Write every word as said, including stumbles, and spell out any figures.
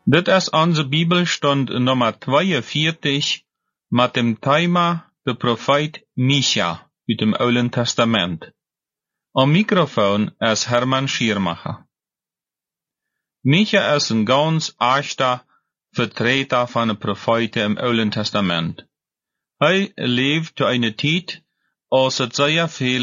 Dit is onze Bibelstund nummer tweeënveertig met dem Thema de Prophet Micha uit dem Oude Testament. Am Mikrofon is Herman Schiermacher. Micha is een ganz echter Vertreter van de Propheten im Oude Testament. Hij leeft zu einer Zeit, als het sehr viel